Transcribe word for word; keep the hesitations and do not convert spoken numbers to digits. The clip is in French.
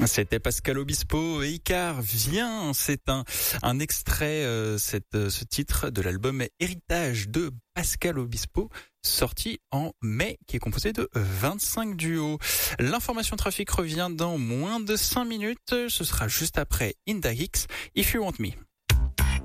C'était Pascal Obispo et Icar vient. C'est un, un extrait, euh, cette, ce titre de l'album Héritage de Pascal Obispo, sorti en mai, qui est composé de vingt-cinq duos. L'information trafic revient dans moins de cinq minutes. Ce sera juste après Inda Hicks, If You Want Me.